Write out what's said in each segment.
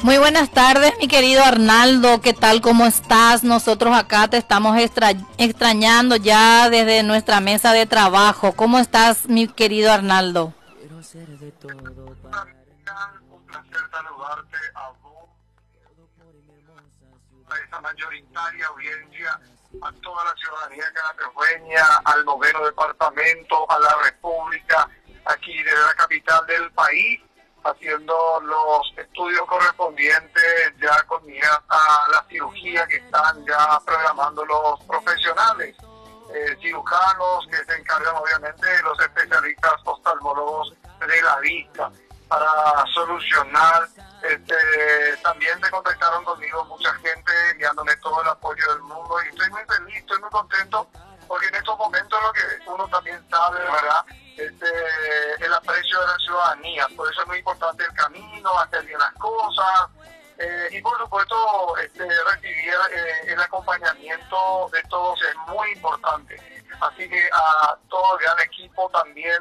Muy buenas tardes, mi querido Arnaldo. ¿Qué tal? ¿Cómo estás? Nosotros acá te estamos extrañando ya desde nuestra mesa de trabajo. ¿Cómo estás, mi querido Arnaldo? Un placer saludarte a vos, a esa mayoritaria audiencia, a toda la ciudadanía canapehueña, al noveno departamento, a la República, aquí desde la capital del país, haciendo los estudios correspondientes ya con miras a la cirugía que están ya programando los profesionales, cirujanos que se encargan obviamente de los especialistas oftalmólogos de la vista para solucionar. También se contactaron conmigo mucha gente enviándome todo el apoyo del mundo y estoy muy feliz, estoy muy contento porque en estos momentos lo que uno también sabe, ¿verdad? El aprecio de la ciudadanía, por eso es muy importante el camino, hacer bien las cosas y por supuesto recibir el acompañamiento de todos es muy importante. Así que a todo el gran equipo también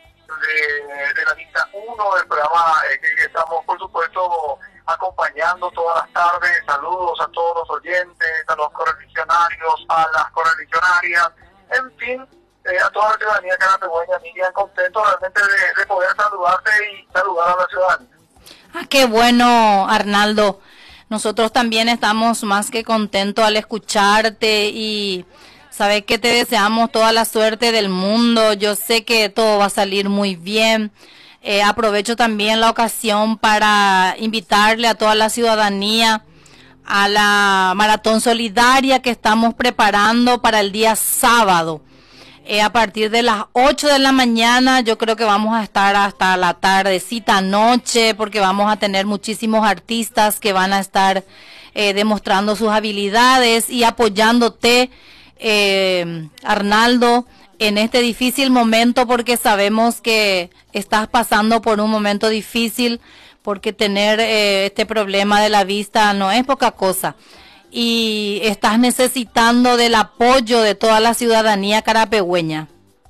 de la lista 1 del programa que estamos por supuesto acompañando todas las tardes. Saludos a todos los oyentes, a los correligionarios, a las correligionarias, en fin, a toda la ciudadanía canapehueña. Miriam, contento realmente de poder saludarte y saludar a la ciudadanía. Ah, qué bueno, Arnaldo. Nosotros también estamos más que contentos al escucharte y sabes que te deseamos toda la suerte del mundo. Yo sé que todo va a salir muy bien. Aprovecho también la ocasión para invitarle a toda la ciudadanía a la maratón solidaria que estamos preparando para el día sábado. A partir de las 8 de la mañana, yo creo que vamos a estar hasta la tardecita noche, porque vamos a tener muchísimos artistas que van a estar demostrando sus habilidades y apoyándote, Arnaldo, en este difícil momento, porque sabemos que estás pasando por un momento difícil, porque tener este problema de la vista no es poca cosa. Y estás necesitando del apoyo de toda la ciudadanía carapehueña.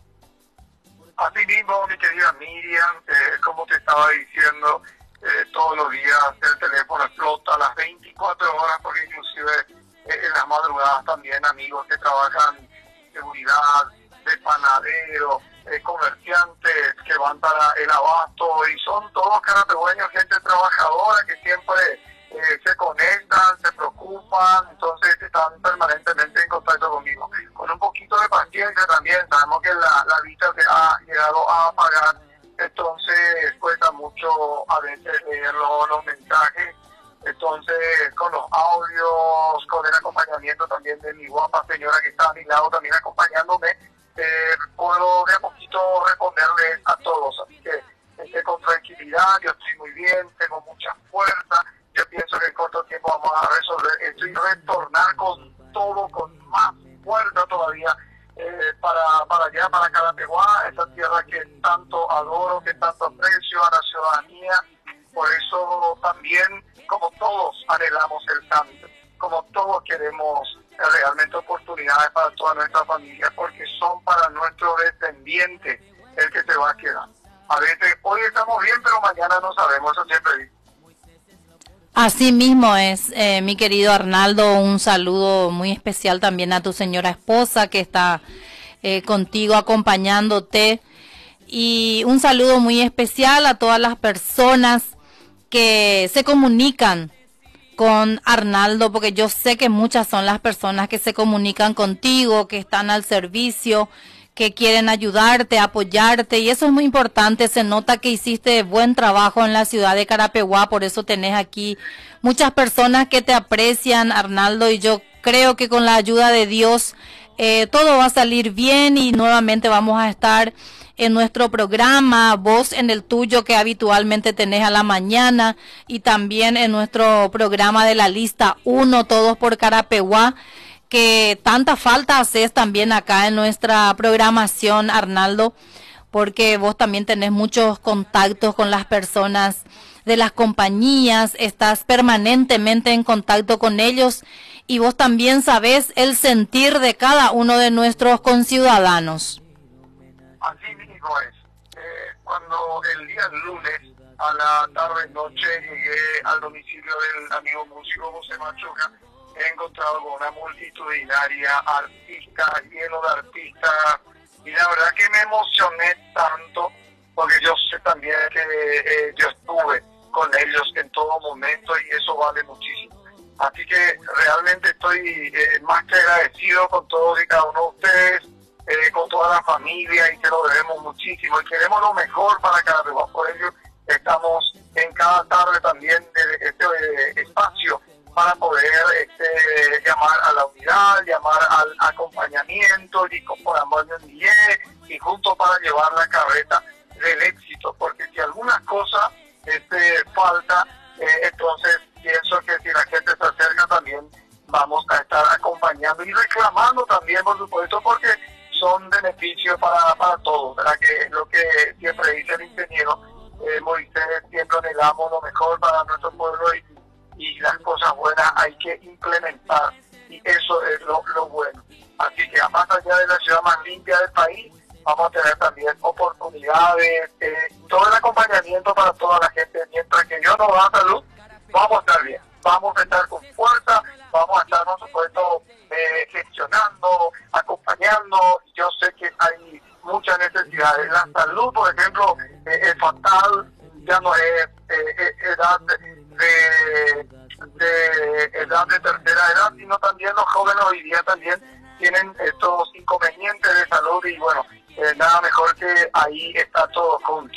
Así mismo, mi querida Miriam, como te estaba diciendo, todos los días el teléfono explota a las 24 horas, porque inclusive en las madrugadas también amigos que trabajan en seguridad, de panaderos, comerciantes que van para el abasto, y son todos carapehueños, gente trabajadora que siempre se conectan, se preocupan, entonces están permanentemente en contacto conmigo. Con un poquito de paciencia también, sabemos que la vista se ha llegado a apagar, entonces cuesta mucho a veces leer los mensajes, entonces con los audios, con el acompañamiento también de mi guapa señora que está a mi lado también acompañándome, puedo de a poquito responderles a todos, así que con tranquilidad, yo estoy muy bien, tengo mucha fuerza. Yo pienso que en corto tiempo vamos a resolver esto y retornar con todo, con más fuerza todavía para allá, para Carapeguá, esa tierra que tanto adoro, que tanto aprecio a la ciudadanía. Por eso también, como todos, anhelamos el cambio, como todos queremos realmente oportunidades para toda nuestra familia, porque son para nuestro descendiente el que se va a quedar. A veces hoy estamos bien, pero mañana no sabemos, eso siempre digo. Así mismo es, mi querido Arnaldo, un saludo muy especial también a tu señora esposa que está contigo acompañándote, y un saludo muy especial a todas las personas que se comunican con Arnaldo, porque yo sé que muchas son las personas que se comunican contigo, que están al servicio, que quieren ayudarte, apoyarte, y eso es muy importante. Se nota que hiciste buen trabajo en la ciudad de Carapeguá, por eso tenés aquí muchas personas que te aprecian, Arnaldo, y yo creo que con la ayuda de Dios todo va a salir bien y nuevamente vamos a estar en nuestro programa, vos en el tuyo que habitualmente tenés a la mañana, y también en nuestro programa de la lista 1, Todos por Carapeguá, que tanta falta haces también acá en nuestra programación, Arnaldo, porque vos también tenés muchos contactos con las personas de las compañías, estás permanentemente en contacto con ellos y vos también sabés el sentir de cada uno de nuestros conciudadanos. Así mismo es. Cuando el día lunes a la tarde-noche llegué al domicilio del amigo músico José Machuca. He encontrado con una multitudinaria artista, lleno de artistas, y la verdad que me emocioné tanto, porque yo sé también que yo estuve con ellos en todo momento y eso vale muchísimo. Así que realmente estoy más que agradecido con todos y cada uno de ustedes, con toda la familia, y que lo debemos muchísimo y queremos lo mejor para Carapeguá. Por ello estamos en cada tarde también de este espacio para poder llamar a la unidad, llamar al acompañamiento y componamos y juntos para llevar la carreta del éxito, porque si algunas cosas falta, entonces pienso que si la gente se acerca también vamos a estar acompañando y reclamando también, por supuesto, porque son beneficios para todos, ¿verdad? Que es lo que siempre dice el ingeniero Moisés, siempre anhelamos lo mejor para nuestro pueblo y las cosas buenas hay que implementar, y eso es lo bueno. Así que más allá de la ciudad más limpia del país, vamos a tener también oportunidades, todo el acompañamiento para toda la gente. Mientras que Dios nos da salud, vamos a estar bien, vamos a estar con fuerza, vamos a estar, por supuesto, gestionando, acompañando. Yo sé que hay muchas necesidades. La salud, por ejemplo, es fatal, ya no es edad de tercera edad, sino también los jóvenes hoy día también tienen estos inconvenientes de salud, y bueno, nada mejor que ahí está todo junto.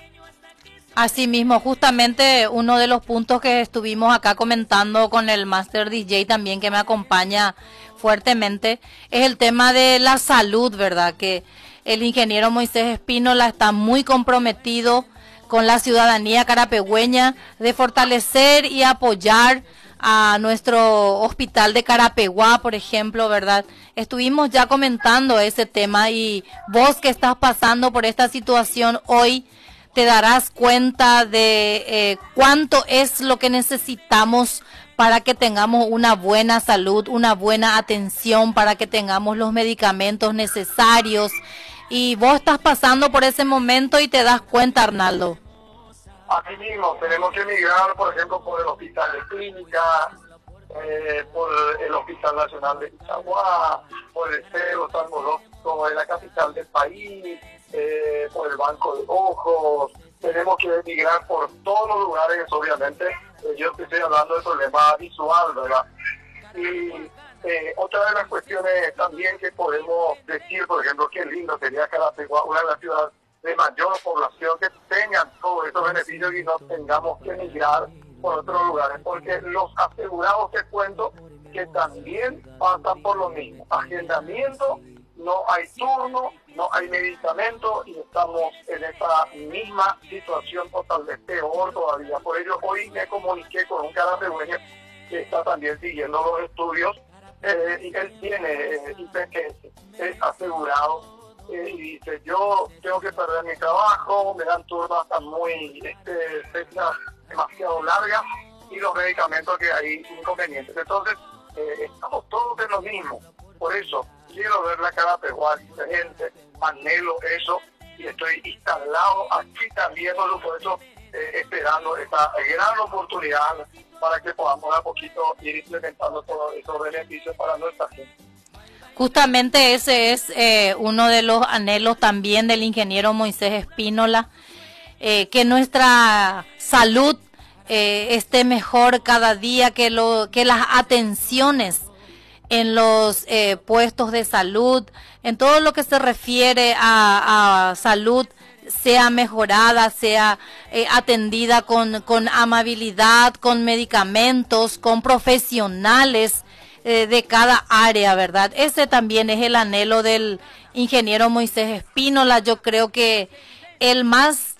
Asimismo, justamente uno de los puntos que estuvimos acá comentando con el Master DJ también, que me acompaña fuertemente, es el tema de la salud, ¿verdad? Que el ingeniero Moisés Espínola está muy comprometido con la ciudadanía carapegüeña de fortalecer y apoyar a nuestro hospital de Carapeguá, por ejemplo, ¿verdad? Estuvimos ya comentando ese tema, y vos que estás pasando por esta situación hoy te darás cuenta de cuánto es lo que necesitamos para que tengamos una buena salud, una buena atención, para que tengamos los medicamentos necesarios. Y vos estás pasando por ese momento y te das cuenta, Arnaldo. Así mismo, tenemos que migrar, por ejemplo, por el Hospital de Clínica, por el Hospital Nacional de Pichaguá, por el Cerro Sangológico en la capital del país, por el Banco de Ojos. Tenemos que migrar por todos los lugares, obviamente. Yo te estoy hablando del problema visual, ¿verdad? Y otra de las cuestiones también que podemos decir, por ejemplo, qué lindo sería Carapeguá, una de las ciudades de mayor población, que tengan todos estos beneficios y no tengamos que migrar por otros lugares, porque los asegurados, te cuento, que también pasan por lo mismo. Agendamiento, no hay turno, no hay medicamento, y estamos en esa misma situación, o tal vez peor todavía. Por ello, hoy me comuniqué con un carapegüeño que está también siguiendo los estudios, y él tiene IPS, es asegurado, y dice, yo tengo que perder mi trabajo, me dan turnos hasta muy fechas demasiado largas, y los medicamentos que hay inconvenientes. Entonces, estamos todos en lo mismo. Por eso, quiero ver la Carapeguá diferente, anhelo eso, y estoy instalado aquí también, por eso, esperando esta gran oportunidad para que podamos a poquito ir implementando todos esos beneficios para nuestra gente. Justamente ese es uno de los anhelos también del ingeniero Moisés Espínola, que nuestra salud esté mejor cada día, que las atenciones en los puestos de salud, en todo lo que se refiere a salud, sea mejorada, sea atendida con amabilidad, con medicamentos, con profesionales de cada área, ¿verdad? Ese también es el anhelo del ingeniero Moisés Espínola. Yo creo que él más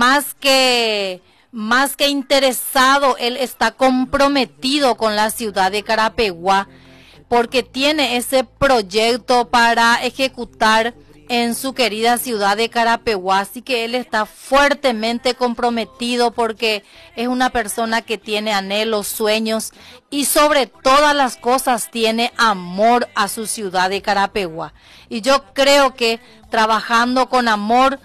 que interesado, él está comprometido con la ciudad de Carapeguá, porque tiene ese proyecto para ejecutar en su querida ciudad de Carapeguá. Así que él está fuertemente comprometido, porque es una persona que tiene anhelos, sueños, y sobre todas las cosas tiene amor a su ciudad de Carapeguá. Y yo creo que trabajando con amor,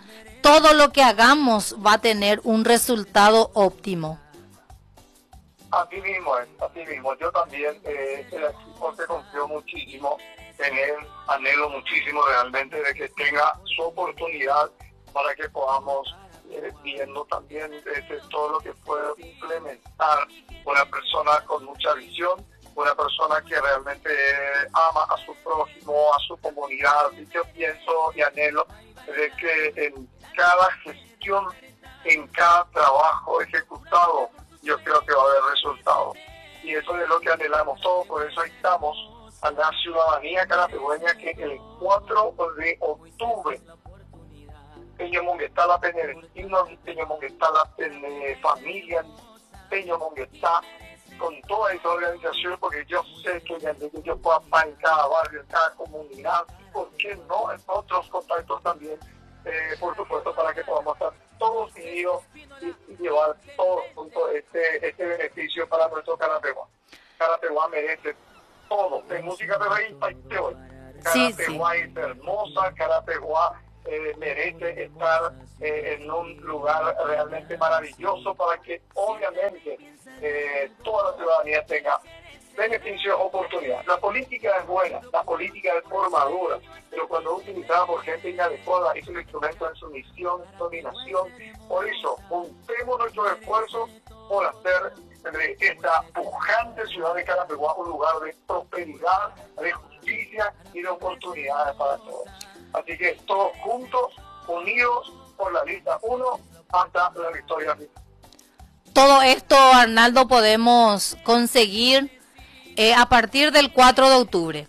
todo lo que hagamos va a tener un resultado óptimo. Así mismo es, así mismo. Yo también, el equipo se confío muchísimo en él, anhelo muchísimo realmente de que tenga su oportunidad para que podamos viendo también todo lo que puede implementar una persona con mucha visión, una persona que realmente ama a su prójimo, a su comunidad. Y yo pienso y anhelo de que en cada gestión, en cada trabajo ejecutado, yo creo que va a haber resultados. Y eso es lo que anhelamos todos, por eso ahí estamos a la ciudadanía carapehueña que el 4 de octubre Peño Monguetá, Penedestino, Peño Monguetá, Familia, Peño Monguetá, con toda esa organización, porque yo sé que yo puedo estar en cada barrio, en cada comunidad, ¿por qué no? En otros contactos también, por supuesto, para que podamos estar todos unidos y llevar todos juntos este beneficio para nuestro Carapeguá. Carapeguá merece todo, de música de raíz y hoy. Carapeguá es hermosa, Carapeguá merece estar en un lugar realmente maravilloso para que obviamente toda la ciudadanía tenga beneficios, oportunidades. La política es buena, la política es formadora, pero cuando es utilizada por gente inadecuada es un instrumento de sumisión, dominación. Por eso, juntemos nuestros esfuerzos por hacer de esta pujante ciudad de Carapeguá un lugar de prosperidad, de justicia y de oportunidades para todos. Así que todos juntos, unidos por la lista 1 hasta la victoria final. Todo esto, Arnaldo, podemos conseguir a partir del 4 de octubre.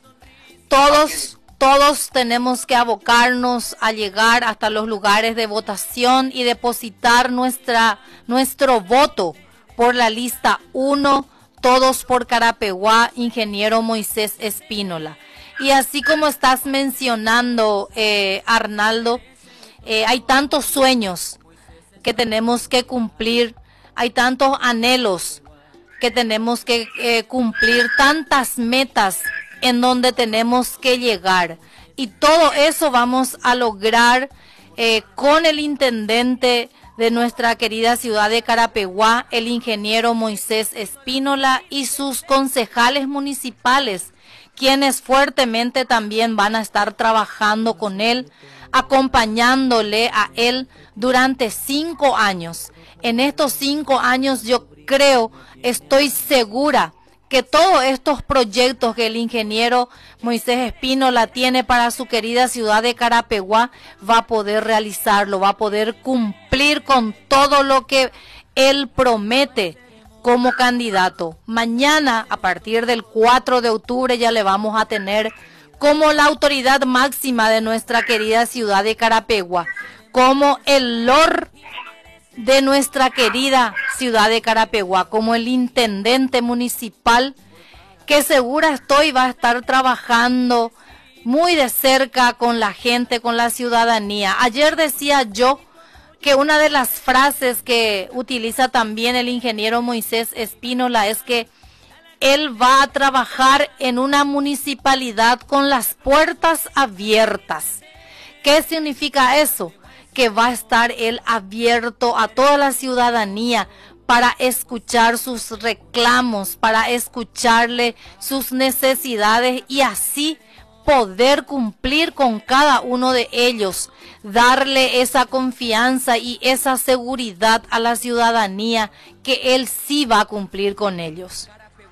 Todos tenemos que abocarnos a llegar hasta los lugares de votación y depositar nuestro voto por la lista 1, todos por Carapeguá, ingeniero Moisés Espínola. Y así como estás mencionando, Arnaldo, hay tantos sueños que tenemos que cumplir, hay tantos anhelos que tenemos que cumplir, tantas metas en donde tenemos que llegar. Y todo eso vamos a lograr con el intendente de nuestra querida ciudad de Carapeguá, el ingeniero Moisés Espínola, y sus concejales municipales, quienes fuertemente también van a estar trabajando con él, acompañándole a él durante 5 años. En estos 5 años yo creo, estoy segura que todos estos proyectos que el ingeniero Moisés Espínola tiene para su querida ciudad de Carapeguá va a poder realizarlo, va a poder cumplir con todo lo que él promete como candidato. Mañana, a partir del 4 de octubre, ya le vamos a tener como la autoridad máxima de nuestra querida ciudad de Carapeguá, como el Lord de nuestra querida ciudad de Carapeguá, como el intendente municipal, que segura estoy va a estar trabajando muy de cerca con la gente, con la ciudadanía. Ayer decía yo que una de las frases que utiliza también el ingeniero Moisés Espínola es que él va a trabajar en una municipalidad con las puertas abiertas. ¿Qué significa eso? Que va a estar él abierto a toda la ciudadanía para escuchar sus reclamos, para escucharle sus necesidades y así poder cumplir con cada uno de ellos, darle esa confianza y esa seguridad a la ciudadanía que él sí va a cumplir con ellos.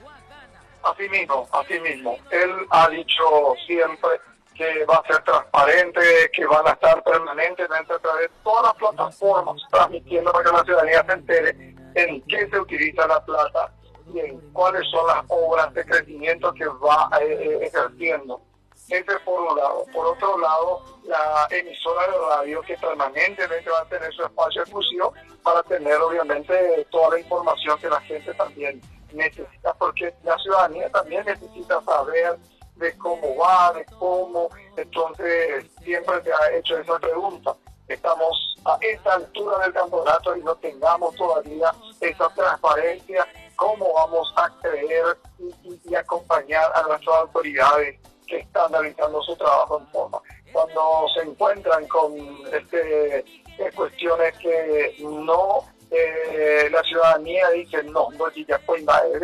Así mismo. Él ha dicho siempre que va a ser transparente, que van a estar permanentemente a través de todas las plataformas transmitiendo para que la ciudadanía se entere en qué se utiliza la plata y en cuáles son las obras de crecimiento que va ejerciendo. Ese por un lado. Por otro lado, la emisora de radio que permanentemente va a tener su espacio exclusivo para tener obviamente toda la información que la gente también necesita, porque la ciudadanía también necesita saber de cómo va, de cómo. Entonces siempre te ha hecho esa pregunta. Estamos a esta altura del campeonato y no tengamos todavía esa transparencia, ¿cómo vamos a creer y acompañar a nuestras autoridades que están realizando su trabajo en forma? Cuando se encuentran con cuestiones que no la ciudadanía dice no ya fue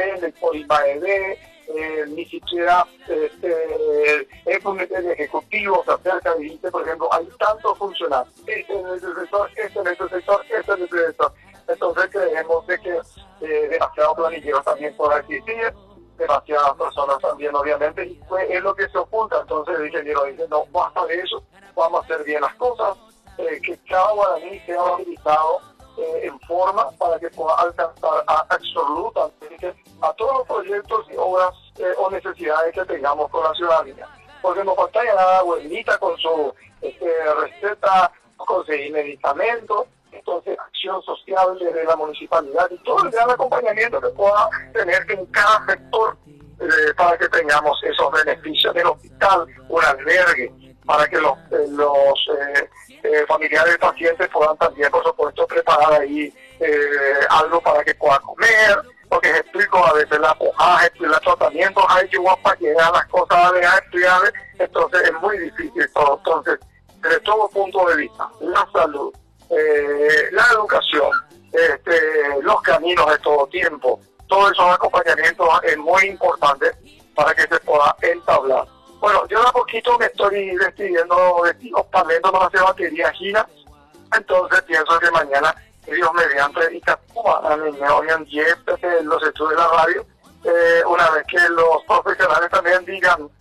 ni siquiera el comité ejecutivo se acerca y dice, por ejemplo, hay tantos funcionarios, este en ese sector, este en ese sector, este en ese sector. Entonces creemos de que demasiados planilleros también pueden existir, demasiadas personas también, obviamente, y es lo que se oculta. Entonces el ingeniero dice, no, basta de eso, vamos a hacer bien las cosas, que cada guaraní sea habilitado en forma para que pueda alcanzar absolutamente a todos los proyectos y obras o necesidades que tengamos con la ciudadanía. Porque no falta ya nada abuelita con su receta, conseguir medicamentos, entonces acción social desde la municipalidad y todo el gran acompañamiento que pueda tener en cada sector para que tengamos esos beneficios del hospital, un albergue, para que los familiares del paciente puedan también, por supuesto, preparar ahí algo para que pueda comer, porque les explico, a veces la pojaje, los tratamientos, hay que para llegar las cosas a estudiar, entonces es muy difícil todo. Entonces, desde todo punto de vista, la salud, la educación, los caminos de todo tiempo, todos esos acompañamientos es muy importante para que se pueda entablar. Bueno, yo de a poquito me estoy despidiendo de ti, talento no hace batería gira, entonces pienso que mañana, Dios mediante, y hoy en 10 los estudios de la radio, una vez que los profesionales también digan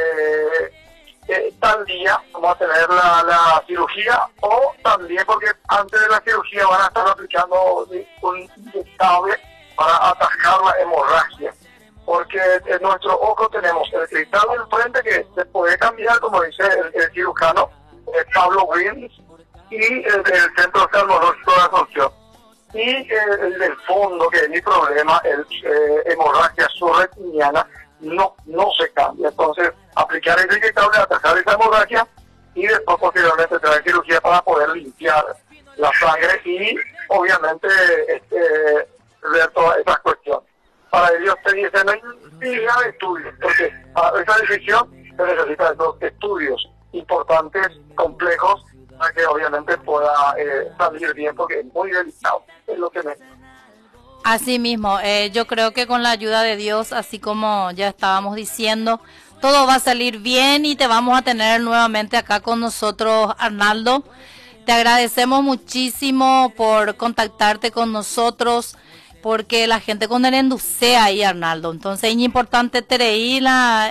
tal día vamos a tener la cirugía, o también porque antes de la cirugía van a estar aplicando un inyectable para atajar la hemorragia. Porque en nuestro ojo tenemos el cristal del frente que se puede cambiar, como dice el cirujano Pablo Green, y el del Centro Oftalmológico de Asunción. Y el del fondo, que es mi problema, el hemorragia subretiniana, no se cambia. Entonces, aplicar el inyectable, atacar esa hemorragia, y después posteriormente tener cirugía para poder limpiar la sangre y, obviamente, ver todas esas cuestiones. Para ello te dice, no hay infinidad de estudios, porque para esa decisión se necesitan dos estudios importantes, complejos, para que obviamente pueda salir bien, porque es muy delicado, es lo que me... Así mismo, yo creo que con la ayuda de Dios, así como ya estábamos diciendo, todo va a salir bien y te vamos a tener nuevamente acá con nosotros, Arnaldo. Te agradecemos muchísimo por contactarte con nosotros, porque la gente con el enducea ahí, Arnaldo. Entonces es importante tener la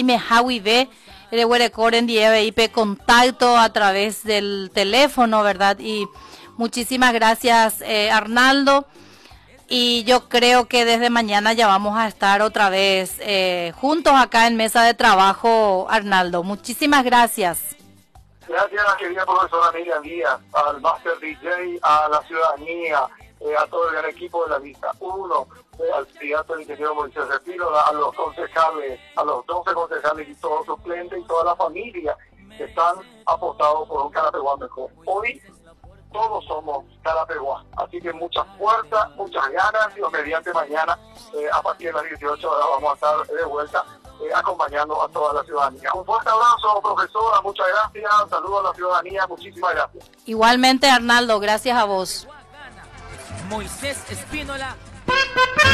contacto a través del teléfono, ¿verdad? Y muchísimas gracias, Arnaldo. Y yo creo que desde mañana ya vamos a estar otra vez juntos acá en mesa de trabajo, Arnaldo. Muchísimas gracias. Gracias a la querida profesora Miriam Díaz, al Master DJ, a la ciudadanía, a todo el gran equipo de la Lista 1, al candidato del ingeniero Moisés Repilo, a los concejales, a los 12 concejales y todos los suplentes y toda la familia que están apostados por un Carapeguá mejor. Hoy todos somos Carapeguá, así que mucha fuerza, muchas ganas, y mediante mañana, a partir de las 18 horas, vamos a estar de vuelta acompañando a toda la ciudadanía. Un fuerte abrazo, profesora, muchas gracias, saludos a la ciudadanía, muchísimas gracias. Igualmente, Arnaldo, gracias a vos. Moisés Espínola.